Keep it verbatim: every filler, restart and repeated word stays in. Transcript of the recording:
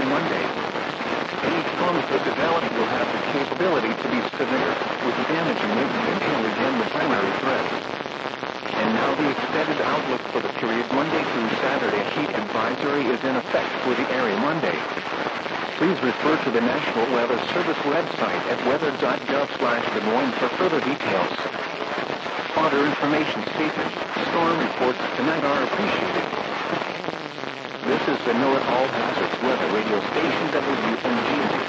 early Monday. Any storms that develop will have the capability to be severe, with damage and wind and hail again the primary threats. And now the extended outlook for the period Monday through Saturday. Heat advisory is in effect for the area Monday. Please refer to the National Weather Service website at weather dot gov slash Des Moines for further details. Other information statements, storm reports tonight are appreciated. This is the Know It All Hazards Weather Radio Station W